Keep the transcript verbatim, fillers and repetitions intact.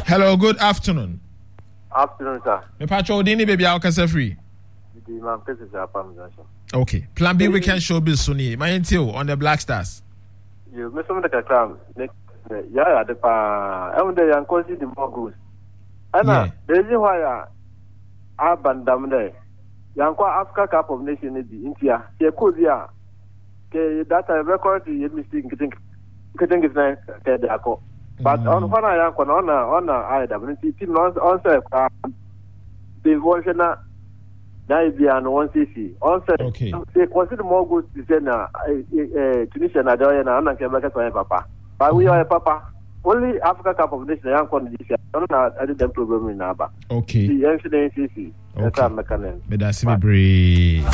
Hello, good afternoon. Afternoon, sir. Me pacho dini baby I'll kasa free. Okay. Plan B weekend show bill Sunni. My until on the Black Stars. You miss some of the cram. Yeah, the pa. I wonder you can see the Mongoose. Anna, the reason why I abandoned there. Yanko Africa Cup of Nations in India. She could ya. That I record the mistake. Getting getting is nice. But on one I am on on I W team also the version Naibian one C C. Also, they consider more good to say na Tunisia na Doya and Anaka Papa. But we are a papa. Only Africa Cup of Nations young condition. I don't know I did them program in Naba. Okay. The N C C. Okay. Medasimi Bree.